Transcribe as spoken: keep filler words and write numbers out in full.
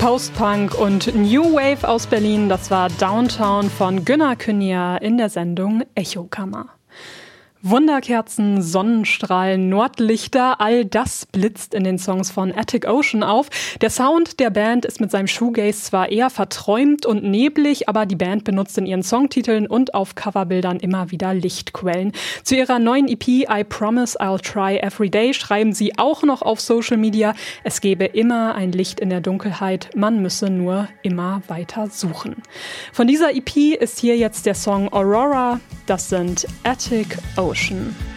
Post-Punk und New Wave aus Berlin, das war Downtown von Günner Künja in der Sendung Echokammer. Wunderkerzen, Sonnenstrahlen, Nordlichter, all das blitzt in den Songs von Attic Ocean auf. Der Sound der Band ist mit seinem Shoegaze zwar eher verträumt und neblig, aber die Band benutzt in ihren Songtiteln und auf Coverbildern immer wieder Lichtquellen. Zu ihrer neuen E P I Promise I'll Try Every Day schreiben sie auch noch auf Social Media, es gebe immer ein Licht in der Dunkelheit, man müsse nur immer weiter suchen. Von dieser E P ist hier jetzt der Song Aurora, das sind Attic Ocean.